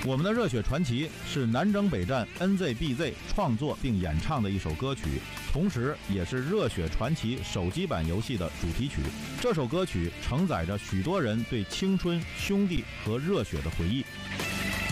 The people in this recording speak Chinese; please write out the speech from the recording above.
我们的热血传奇是南征北战 NZBZ 创作并演唱的一首歌曲，同时也是热血传奇手机版游戏的主题曲。这首歌曲承载着许多人对青春、兄弟和热血的回忆。